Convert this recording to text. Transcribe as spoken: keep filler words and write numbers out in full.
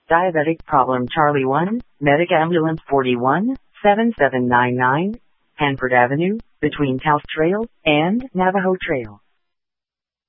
Diabetic Problem Charlie one, Medic Ambulance forty-one, seven seven nine nine, Hanford Avenue, between Taos Trail and Navajo Trail.